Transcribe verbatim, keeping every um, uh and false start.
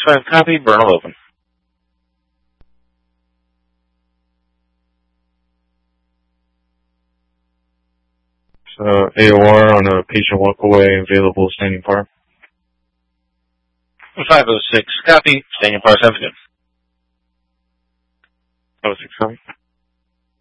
five, copy. Burnal open. So A O R on a patient walk-away, available standing par. five oh six, copy. Standing par, seven good. oh six, copy.